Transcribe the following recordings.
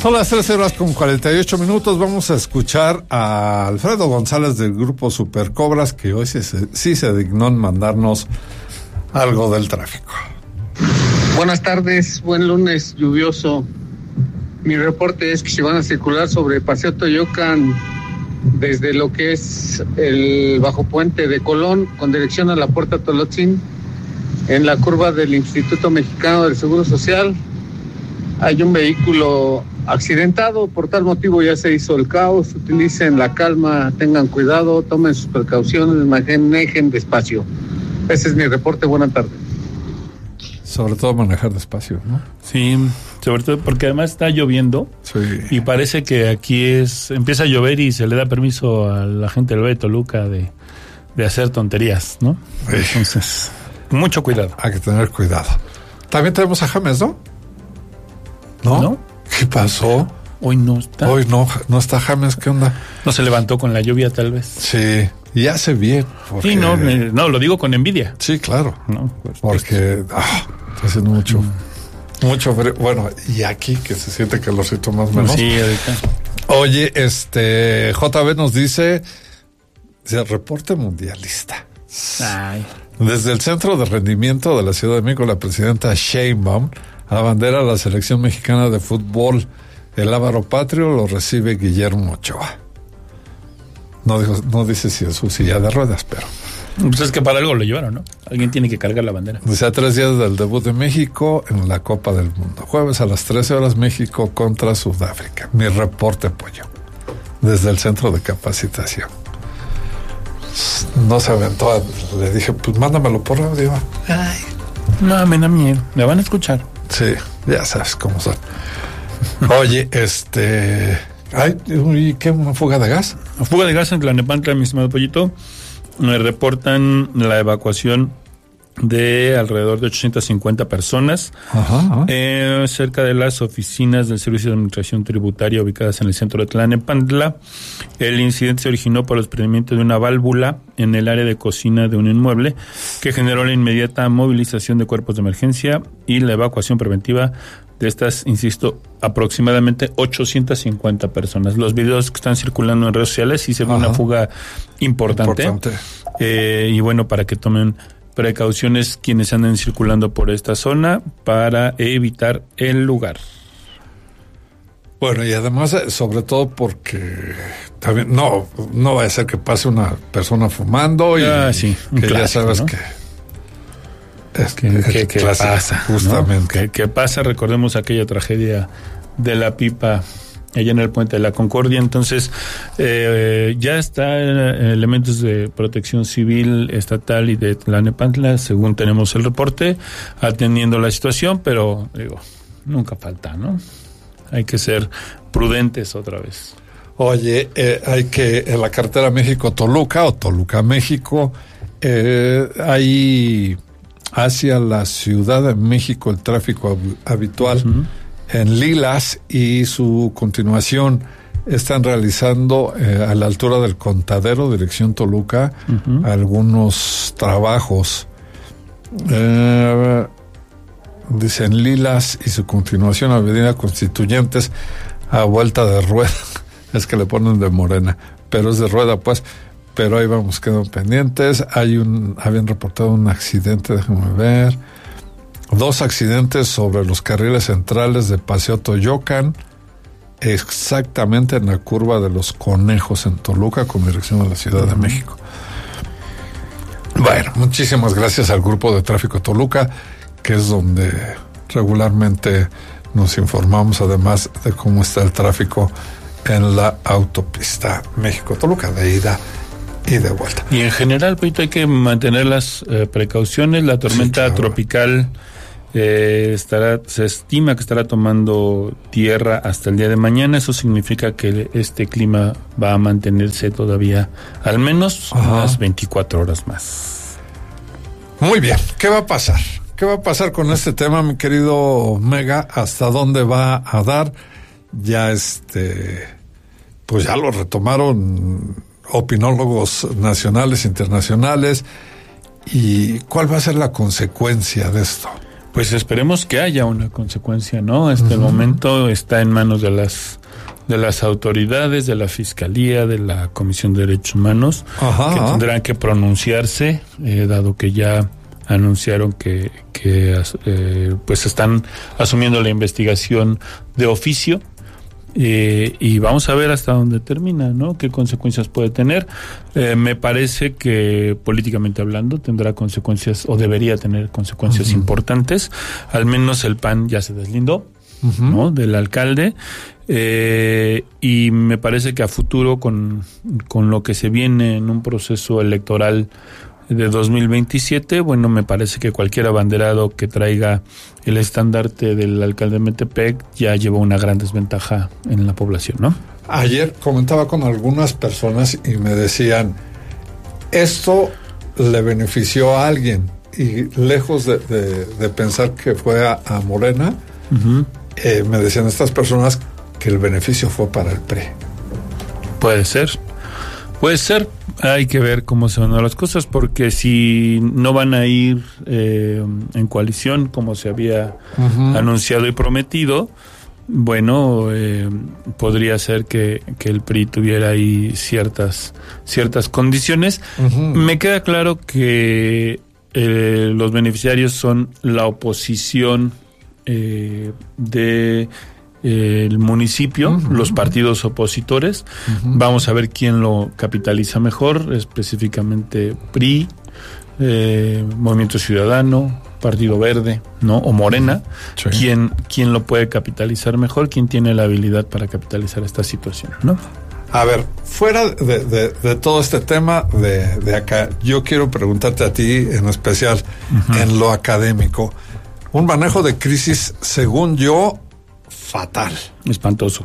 Son las 13:48. Vamos a escuchar a Alfredo González del grupo Supercobras, que hoy sí se dignó en mandarnos algo del tráfico. Buenas tardes, buen lunes lluvioso. Mi reporte es que se van a circular sobre Paseo Toyocan desde lo que es el bajo puente de Colón con dirección a la Puerta Tolotzin, en la curva del Instituto Mexicano del Seguro Social. Hay un vehículo accidentado, por tal motivo ya se hizo el caos. Utilicen la calma, tengan cuidado, tomen sus precauciones, manejen despacio. Ese es mi reporte, buenas tardes. Sobre todo manejar despacio, ¿no? Sí, sobre todo porque además está lloviendo. Sí. Y parece que aquí empieza a llover y se le da permiso a la gente del Valle de Toluca de hacer tonterías, ¿no? Sí. Entonces, mucho cuidado. Hay que tener cuidado. También tenemos a James, ¿no? ¿No? ¿Qué pasó? Hoy no está. Hoy no está James, ¿qué onda? No se levantó con la lluvia, tal vez. Sí, y hace bien. Porque... Sí, no, lo digo con envidia. Sí, claro. No, pues, porque está haciendo mucho frío. Bueno, y aquí que se siente que lo siento más o menos. Sí, ahorita. Oye, JB nos dice reporte mundialista. Ay. Desde el Centro de Rendimiento de la Ciudad de México, la presidenta Sheinbaum abandera la selección mexicana de fútbol. El lábaro patrio lo recibe Guillermo Ochoa. No dice si es su silla de ruedas, pero... Pues es que para algo lo llevaron, ¿no? Alguien tiene que cargar la bandera. Dice, a 3 días del debut de México en la Copa del Mundo. Jueves a las 13 horas, México contra Sudáfrica. Mi reporte, pollo. Desde el Centro de Capacitación. No se aventó. Le dije, pues mándamelo por audio. Ay, no, me da miedo. Me van a escuchar. Sí, ya sabes cómo son. Oye, ¿y qué? ¿Una fuga de gas? La fuga de gas en Tlalnepantla, mi estimado pollito. Me reportan la evacuación de alrededor de 850 personas. Ajá. Cerca de las oficinas del Servicio de Administración Tributaria ubicadas en el centro de Tlalnepantla. El incidente se originó por el desprendimiento de una válvula en el área de cocina de un inmueble que generó la inmediata movilización de cuerpos de emergencia y la evacuación preventiva de estas, insisto, aproximadamente 850 personas. Los videos que están circulando en redes sociales sí se ve una fuga importante. Y bueno, para que tomen precauciones quienes anden circulando por esta zona para evitar el lugar. Bueno, y además, sobre todo porque también no va a ser que pase una persona fumando y sí, que clásico, ya sabes, ¿no? ¿Qué pasa? Justamente. ¿No? ¿Qué pasa? Recordemos aquella tragedia de la pipa allá en el Puente de la Concordia. Entonces, ya está elementos de protección civil estatal y de Tlalnepantla, según tenemos el reporte, atendiendo la situación, pero digo, nunca falta, ¿no? Hay que ser prudentes otra vez. Oye, hay que en la carretera México-Toluca o Toluca-México, hay hacia la Ciudad de México el tráfico habitual en Lilas y su continuación están realizando a la altura del Contadero, dirección Toluca, algunos trabajos. Dicen Lilas y su continuación Avenida Constituyentes a vuelta de rueda. Es que le ponen de morena, pero es de rueda, pues. Pero ahí vamos, quedan pendientes. Habían reportado un accidente, déjame ver. 2 accidentes sobre los carriles centrales de Paseo Toyocan, exactamente en la curva de los Conejos en Toluca, con dirección a la Ciudad de México. Bueno, muchísimas gracias al Grupo de Tráfico Toluca, que es donde regularmente nos informamos, además de cómo está el tráfico en la autopista México-Toluca, de ida y de vuelta. Y en general, Peito, hay que mantener las precauciones. La tormenta tropical se estima que estará tomando tierra hasta el día de mañana. Eso significa que este clima va a mantenerse todavía al menos unas 24 horas más. Muy bien, ¿qué va a pasar? ¿Qué va a pasar con este tema, mi querido Mega? ¿Hasta dónde va a dar? Ya pues ya lo retomaron opinólogos nacionales, internacionales. ¿Y cuál va a ser la consecuencia de esto? Pues esperemos que haya una consecuencia, ¿no? El momento está en manos de las autoridades, de la Fiscalía, de la Comisión de Derechos Humanos, que tendrán que pronunciarse, dado que ya anunciaron que pues están asumiendo la investigación de oficio. Y vamos a ver hasta dónde termina, ¿no? Qué consecuencias puede tener. Me parece que políticamente hablando tendrá consecuencias, o debería tener consecuencias importantes. Al menos el PAN ya se deslindó, ¿no? Del alcalde, y me parece que a futuro con lo que se viene en un proceso electoral de 2027, bueno, me parece que cualquier abanderado que traiga el estandarte del alcalde de Metepec ya lleva una gran desventaja en la población, ¿no? Ayer comentaba con algunas personas y me decían, esto le benefició a alguien, y lejos de pensar que fue a Morena, me decían estas personas que el beneficio fue para el PRI. Puede ser. Hay que ver cómo se van las cosas, porque si no van a ir en coalición como se había anunciado y prometido, bueno, podría ser que el PRI tuviera ahí ciertas condiciones. Me queda claro que los beneficiarios son la oposición de el municipio, los partidos opositores. Vamos a ver quién lo capitaliza mejor, específicamente PRI, Movimiento Ciudadano, Partido Verde, ¿no? O Morena. Sí. ¿Quién lo puede capitalizar mejor? ¿Quién tiene la habilidad para capitalizar esta situación, ¿no? A ver, fuera de todo este tema de acá, yo quiero preguntarte a ti en especial, en lo académico. Un manejo de crisis, según yo, fatal. Espantoso.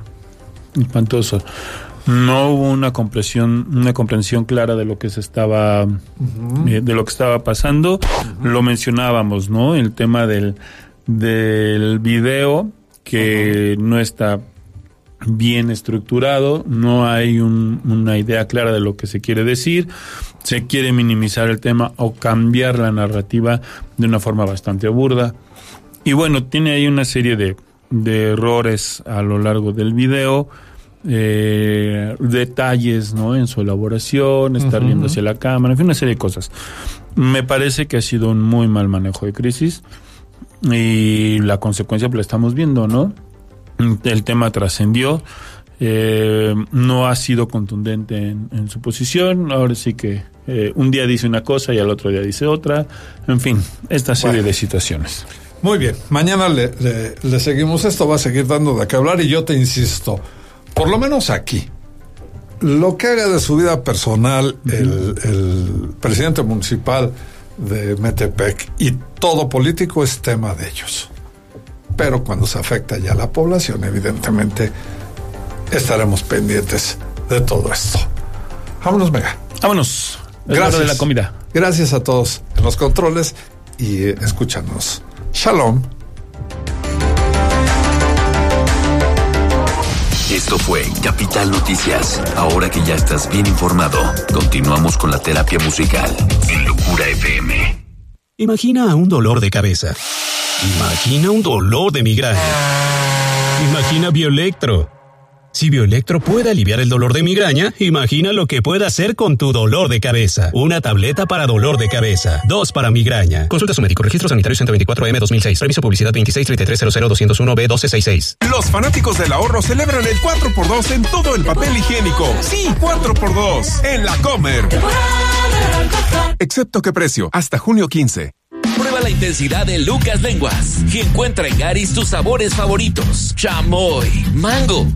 No hubo una comprensión clara de lo que se estaba de lo que estaba pasando. Lo mencionábamos, ¿no? El tema del video que no está bien estructurado, no hay una idea clara de lo que se quiere decir, se quiere minimizar el tema o cambiar la narrativa de una forma bastante burda. Y bueno, tiene ahí una serie de errores a lo largo del video, detalles, ¿no? En su elaboración, estar viendo hacia la cámara, en fin, una serie de cosas. Me parece que ha sido un muy mal manejo de crisis y la consecuencia pues la estamos viendo, ¿no? El tema trascendió, no ha sido contundente en su posición. Ahora sí que un día dice una cosa y al otro día dice otra. En fin, esta serie de situaciones. Muy bien, mañana le seguimos. Esto va a seguir dando de qué hablar y yo te insisto, por lo menos aquí, lo que haga de su vida personal el presidente municipal de Metepec y todo político es tema de ellos. Pero cuando se afecta ya a la población, evidentemente estaremos pendientes de todo esto. Vámonos, Mega. Vámonos. Gracias. Es hora de la comida. Gracias a todos en los controles y escúchanos. Shalom. Esto fue Capital Noticias. Ahora que ya estás bien informado, continuamos con la terapia musical en Locura FM. Imagina un dolor de cabeza. Imagina un dolor de migraña. Imagina Bioelectro. Si Bioelectro puede aliviar el dolor de migraña, imagina lo que puede hacer con tu dolor de cabeza. Una tableta para dolor de cabeza. 2 para migraña. Consulta a su médico. Registro sanitario 124M 2006. Permiso publicidad 2633000201B1266. Los fanáticos del ahorro celebran el 4x2 en todo el papel higiénico. Sí, 4x2 en La Comer. Excepto qué precio, hasta junio 15. Prueba la intensidad de Lucas Lenguas y encuentra en Garis tus sabores favoritos. Chamoy, mango,